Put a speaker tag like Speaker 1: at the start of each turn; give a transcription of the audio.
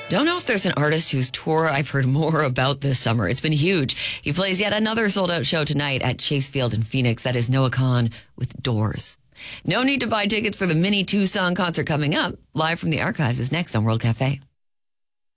Speaker 1: Don't know if there's an artist whose tour I've heard more about this summer. It's been huge. He plays yet another sold-out show tonight at Chase Field in Phoenix. That is Noah Kahan with Doors. No need to buy tickets for the mini 2-song concert coming up. Live from the Archives is next on World Cafe.